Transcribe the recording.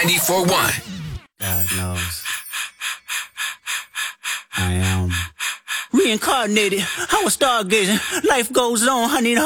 94.1. God knows. I am reincarnated. I was stargazing. Life goes on. I need